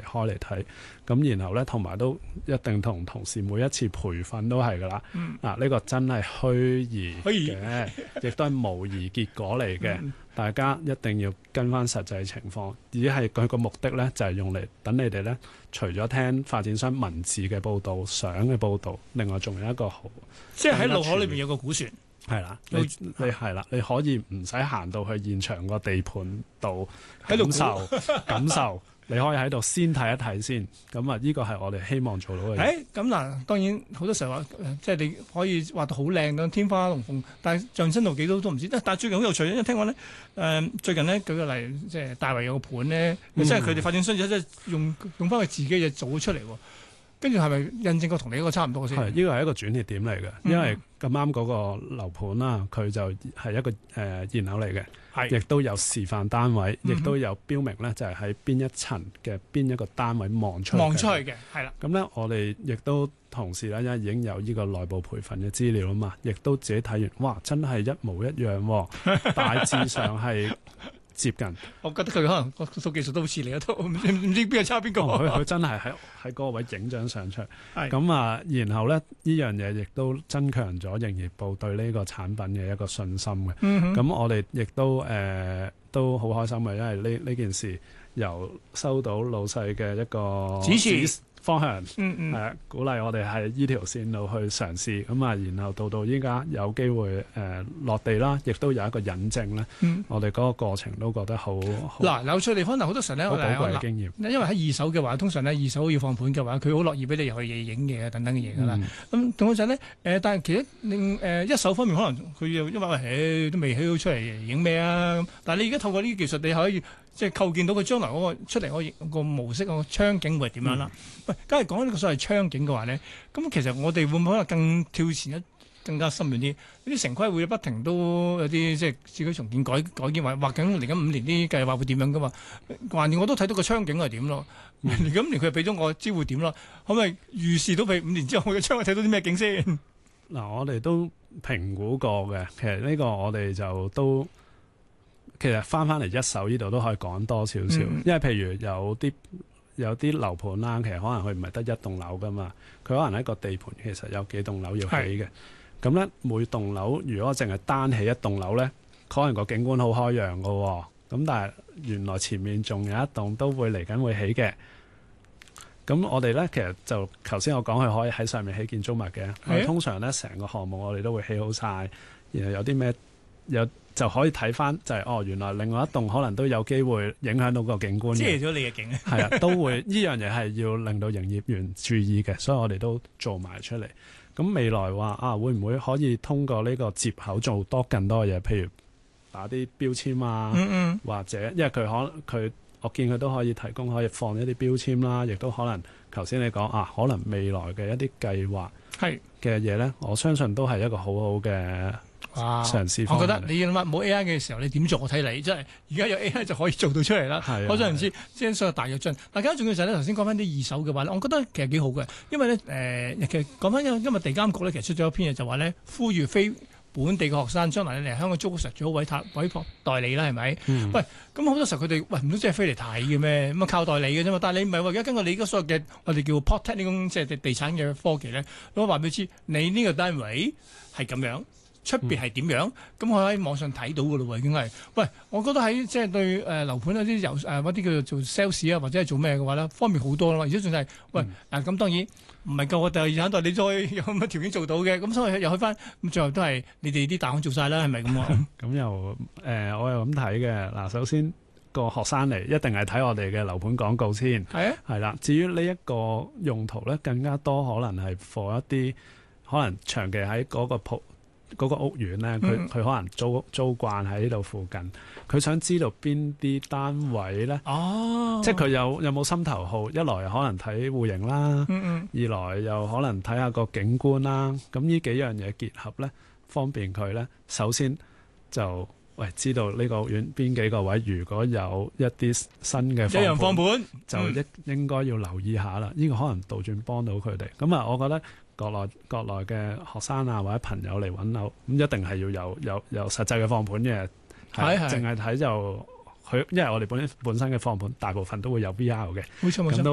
開嚟睇。咁然後咧，同埋都一定同同事每一次培訓都係㗎啦。呢個真係虛擬嘅，亦都係模擬結果嚟嘅。大家一定要跟翻實際情況，而係佢個目的咧就係用嚟等你哋咧，除咗聽發展商文字嘅報導、相嘅報導，另外仲有一個好， 即係喺路口裏邊有個估算。 係啦，你係啦，你可以唔使行到去現場個地盤度感受。你可以喺度先睇一睇先，咁啊，呢個係我哋希望做到嘅嘢。 咁嗱，當然好多時候話，即係你可以畫到好靚咁天花龍鳳，但係上身度幾多都唔知。但係最近好有趣，因為聽講咧，最近咧舉個例，即係大圍有個盤咧，即係佢哋發展商即係用翻佢自己嘅做出嚟喎。跟住係咪印證過同你嗰個差唔多先？ 係，呢個係一個轉捩點嚟嘅，因為咁啱嗰個樓盤啦，佢就係一個現樓嚟嘅，亦都有示範單位，亦都有標明咧，就係喺邊一層嘅邊一個單位望出去嘅，係啦。 咁咧，我哋亦都同時咧，因為已經有呢個內部培訓嘅資料啊嘛，亦都自己睇完，哇，真係一模一樣喎，大致上係接近。 我覺得佢可能個數技術都好似你一套，唔知邊個差邊個。 佢真係喺嗰個位影張相出。咁啊，然後咧呢樣嘢亦都增強咗營業部對呢個產品嘅一個信心嘅。咁我哋亦都好開心嘅，因為呢件事由收到老細嘅一個指示方向，鼓勵我哋喺呢條線路去嘗試，咁啊，然後到依家有機會落地啦，亦都有一個引證咧。我哋嗰個過程都覺得好嗱，有趣地方，好多時候咧， 好寶貴嘅經驗。 因為喺二手嘅話，通常咧二手要放盤嘅話，佢好樂意俾你入去影嘢等等嘅嘢噶啦。咁同嗰陣咧，但係其實一手方面，可能佢又因為都未起到出嚟影咩啊。但係你而家透過呢啲技術，你可以即係構建到佢將來嗰個出嚟嗰個模式、個窗景會係點樣啦？喂，假如講呢個所謂窗景嘅話咧，咁其實我哋會唔會可能更跳前更加深遠啲？呢啲城規會不停都有啲即係市區重建改建或緊嚟緊5年啲計劃會點樣噶嘛？橫掂我都睇到個窗景係點咯。咁連佢又俾咗我知會點咯？可唔可以預示到佢5年之後我嘅窗睇到啲咩景先？ 嗱，我哋都評估過嘅。其實呢個我哋就都其實翻嚟一手呢度都可以講多少少，因為譬如有啲樓盤啦，其實可能佢唔係得一棟樓噶嘛，佢可能喺個地盤其實有幾棟樓要起嘅。咁咧每棟樓如果淨係單起一棟樓咧，可能個景觀好開揚噶喎。咁但係原來前面仲有一棟都會嚟緊會起嘅。咁我哋咧其實就頭先我講佢可以喺上面起建築物嘅，通常咧成個項目我哋都會起好晒，然後有啲咩就可以睇翻就係原來另外一棟可能都有機會影響到個景觀嘅， 遮咗你嘅景。 係啊，都會呢樣嘢係要令到營業員注意嘅，所以我哋都做埋出嚟。咁未來話會唔會可以通過呢個接口做更多嘢？譬如打啲標籤啊，或者因為佢我見佢都可以提供可以放一啲標籤啦，亦都可能頭先你講可能未來嘅一啲計劃嘅嘢咧，我相信都係一個好好嘅嘗試方。 我覺得你冇 AI 嘅時候，你點做？我睇你真係而家有 AI 就可以做到出嚟啦。可想而知，即係所謂大躍進。大家仲要就係咧，頭先講翻啲二手嘅話咧，我覺得其實幾好嘅，因為咧其實講翻今日地監局咧，其實出咗一篇嘢就話咧，呼籲非本地嘅學生將來嚟香港租屋時最好委託代理啦，係咪？喂，咁好多時候佢哋唔通真係飛嚟睇嘅咩？咁靠代理嘅啫嘛。但係你唔係話而家根據你而家所有嘅我哋叫 PropTech 呢種即係地產嘅科技咧，我話俾你知，你呢個單位係咁樣。出邊係點樣？咁我喺網上睇到㗎咯喎，已經係。喂，我覺得喺即係對樓盤嗰啲嗰啲叫做做 sales 啊，或者係做咩嘅話咧，方便好多啦。而且仲係咁當然唔係夠我第二產代理再有乜條件做到嘅。咁所以又去翻咁，最後都係你哋啲大行做晒啦，係咪咁啊？ 咁又我又咁睇嘅。嗱，首先個學生嚟一定係睇我哋嘅樓盤廣告先。係啦。至於呢一個用途咧，更加多可能係 for 一啲可能長期喺嗰個屋苑咧，佢可能租慣喺呢度附近，佢想知道邊啲單位咧，即係佢有冇心頭好。一來可能睇戶型啦，二來又可能睇下個景觀啦。咁呢幾樣嘢結合咧，方便佢咧。首先就知道呢個屋苑邊幾個位，如果有一啲新嘅放盤， 就應該要留意下啦。呢個可能倒轉幫到佢哋。咁啊，我覺得國內嘅學生啊或者朋友嚟揾樓，咁一定係要有實際嘅放盤嘅，淨係睇就佢，因為我哋本身嘅放盤大部分都會有 VR 嘅， 冇錯。